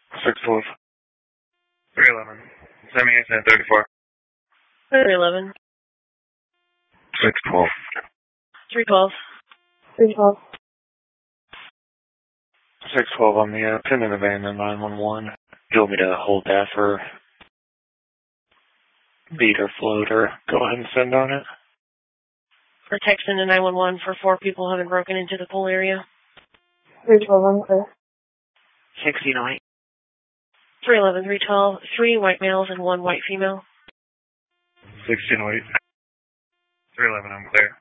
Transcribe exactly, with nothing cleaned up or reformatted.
six twelve. three eleven. Send me incident thirty-four. three eleven. six twelve. three twelve. three twelve. six twelve on the uh, pin in the van in nine one one. You want me to hold that for beat or float or go ahead and send on it? For texting to nine one one for four people having broken into the pool area. three twelve, I'm clear. sixteen oh eight. three eleven, three twelve, three white males and one white female. sixteen oh eight. three eleven, I'm clear.